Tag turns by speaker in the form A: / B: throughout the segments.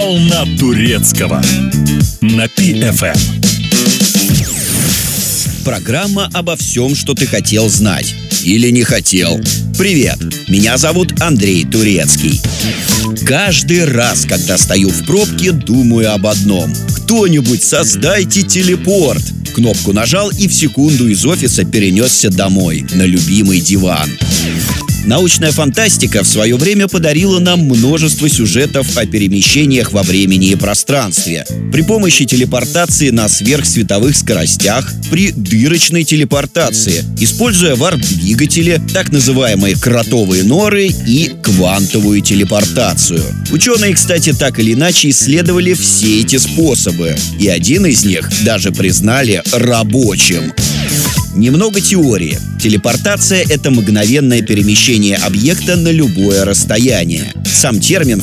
A: Волна турецкого на PFM.
B: Программа обо всем, что ты хотел знать или не хотел. Привет, меня зовут Андрей Турецкий. Каждый раз, когда стою в пробке, думаю об одном: кто-нибудь создайте телепорт. Кнопку нажал и в секунду из офиса перенесся домой, на любимый диван. Научная фантастика в свое время подарила нам множество сюжетов о перемещениях во времени и пространстве. При помощи телепортации на сверхсветовых скоростях, при дырочной телепортации, используя варп-двигатели, так называемые кротовые норы и квантовую телепортацию. Ученые, кстати, так или иначе исследовали все эти способы, и один из них даже признали рабочим. Немного теории. Телепортация — это мгновенное перемещение объекта на любое расстояние. Сам термин в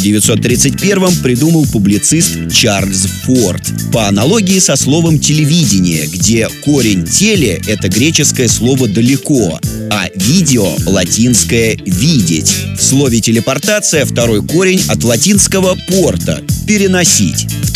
B: 1931-м придумал публицист Чарльз Форд. По аналогии со словом «телевидение», где корень «теле» — это греческое слово «далеко», а «видео» — латинское «видеть». В слове «телепортация» второй корень от латинского «порта» — «переносить». В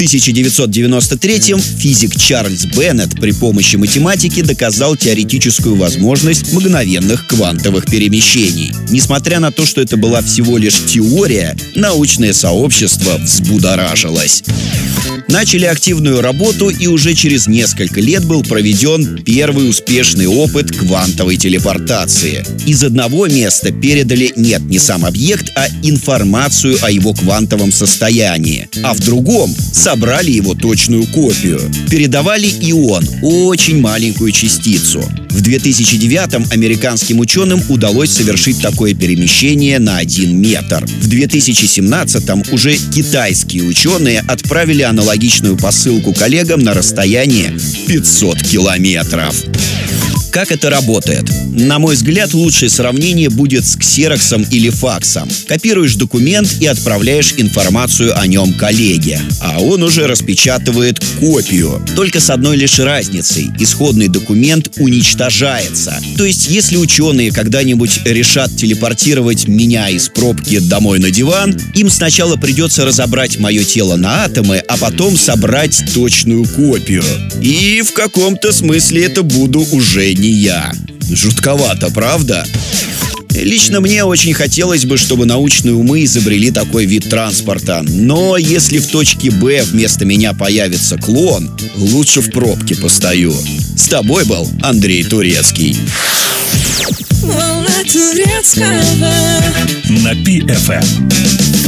B: 1993-м физик Чарльз Беннет при помощи математики доказал теоретическую возможность мгновенных квантовых перемещений. Несмотря на то, что это была всего лишь теория, научное сообщество взбудоражилось. Начали активную работу, и уже через несколько лет был проведен первый успешный опыт квантовой телепортации. Из одного места передали не сам объект, а информацию о его квантовом состоянии, а в другом собрали его точную копию. Передавали ион, очень маленькую частицу. В 2009-м американским ученым удалось совершить такое перемещение на 1 метр. В 2017-м уже китайские ученые отправили аналогичную посылку коллегам на расстояние 500 километров. Как это работает? На мой взгляд, лучшее сравнение будет с ксероксом или факсом. Копируешь документ и отправляешь информацию о нем коллеге, а он уже распечатывает копию. Только с одной лишь разницей: исходный документ уничтожается. То есть, если ученые когда-нибудь решат телепортировать меня из пробки домой на диван, им сначала придется разобрать мое тело на атомы, а потом собрать точную копию. И в каком-то смысле это буду уже не я. Жутковато, правда? Лично мне очень хотелось бы, чтобы научные умы изобрели такой вид транспорта. Но если в точке Б вместо меня появится клон, лучше в пробке постою. С тобой был Андрей Турецкий.
A: На PFM.